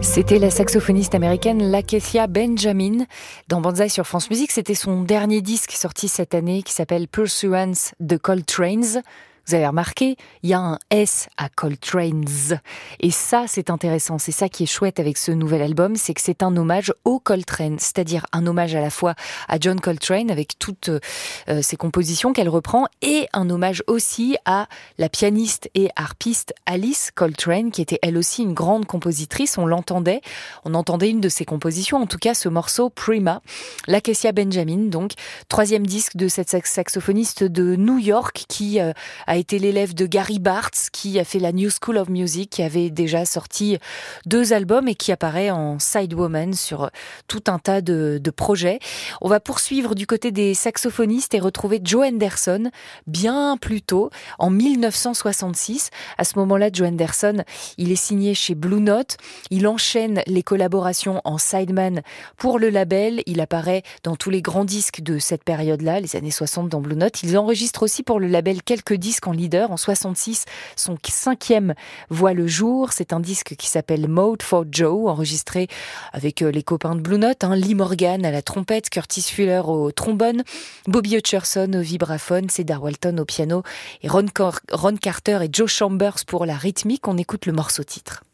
C'était la saxophoniste américaine Lakecia Benjamin. Dans Banzai sur France Musique, c'était son dernier disque sorti cette année qui s'appelle Pursuance de Coltrane's. Vous avez remarqué, il y a un S à Coltrane's. Et ça, c'est intéressant. C'est ça qui est chouette avec ce nouvel album, c'est que c'est un hommage au Coltrane. C'est-à-dire un hommage à la fois à John Coltrane avec toutes ses compositions qu'elle reprend et un hommage aussi à la pianiste et harpiste Alice Coltrane qui était elle aussi une grande compositrice. On entendait une de ses compositions, en tout cas ce morceau Prima. Lakecia Benjamin, donc, troisième disque de cette saxophoniste de New York qui a été l'élève de Gary Bartz, qui a fait la New School of Music, qui avait déjà sorti 2 albums et qui apparaît en sidewoman sur tout un tas de projets. On va poursuivre du côté des saxophonistes et retrouver Joe Henderson bien plus tôt, en 1966. À ce moment-là, Joe Henderson, il est signé chez Blue Note. Il enchaîne les collaborations en sideman pour le label. Il apparaît dans tous les grands disques de cette période-là, les années 60 dans Blue Note. Il enregistre aussi pour le label quelques disques en leader. En 66, son 5e voit le jour. C'est un disque qui s'appelle Mode for Joe, enregistré avec les copains de Blue Note, Lee Morgan à la trompette, Curtis Fuller au trombone, Bobby Hutcherson au vibraphone, Cedar Walton au piano et Ron Carter et Joe Chambers pour la rythmique. On écoute le morceau titre.